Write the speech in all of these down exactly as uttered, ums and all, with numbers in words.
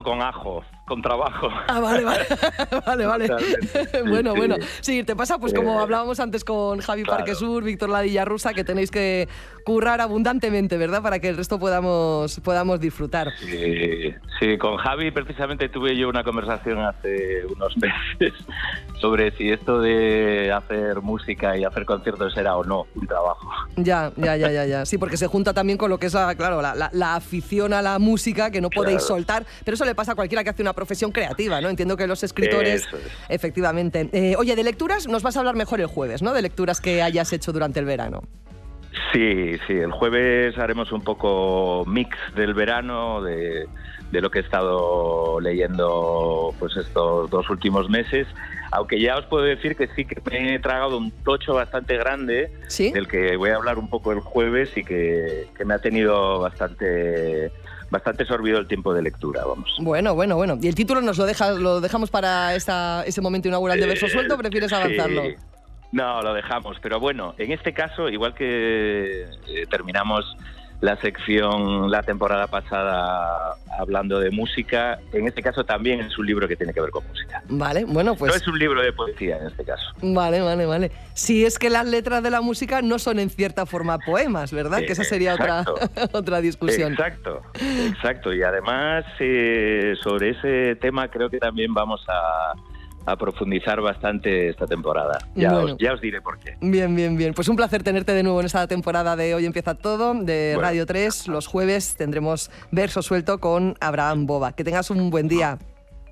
con ajo, con trabajo. Ah, vale, vale, vale, vale. Sí, bueno, sí. bueno. Sí, te pasa pues como Eh, hablábamos antes con Javi claro. Parquesur, Víctor Ladilla Rusa, que tenéis que currar abundantemente, ¿verdad? Para que el resto podamos, podamos disfrutar. Sí, sí, con Javi precisamente tuve yo una conversación hace unos meses sobre si esto de hacer música y hacer conciertos era o no un trabajo. Ya, ya, ya, ya, ya. Sí, porque se junta también con lo que es la, claro, la, la, la afición a la música que no podéis Claro. soltar, pero eso le pasa a cualquiera que hace una profesión creativa, ¿no? Entiendo que los escritores, Eso es. efectivamente. Eh, oye, de lecturas nos vas a hablar mejor el jueves, ¿no? De lecturas que hayas hecho durante el verano. Sí, sí, el jueves haremos un poco mix del verano, de, de lo que he estado leyendo pues estos dos últimos meses, aunque ya os puedo decir que sí que me he tragado un tocho bastante grande, ¿Sí? del que voy a hablar un poco el jueves y que, que me ha tenido bastante... bastante sorbido el tiempo de lectura, vamos. Bueno, bueno, bueno. ¿Y el título nos lo, deja, lo dejamos para esta, ese momento inaugural de Verso Suelto o prefieres avanzarlo? Sí. No, lo dejamos, pero bueno, en este caso, igual que eh, terminamos la sección la temporada pasada hablando de música, en este caso también es un libro que tiene que ver con música. Vale, bueno, pues... No es un libro de poesía en este caso. Vale, vale, vale. Si es que las letras de la música no son en cierta forma poemas, ¿verdad? Eh, que esa sería otra, otra discusión. Exacto, exacto. Y además, eh, sobre ese tema creo que también vamos a... a profundizar bastante esta temporada. Ya, Bueno. os, ya os diré por qué. Bien, bien, bien. Pues un placer tenerte de nuevo en esta temporada de Hoy Empieza Todo, de Bueno. Radio tres. Los jueves tendremos Verso Suelto con Abraham Boba. Que tengas un buen día.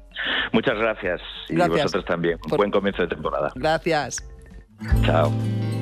Muchas gracias. Y Gracias. vosotros también. Un Por- buen comienzo de temporada. Gracias. Chao.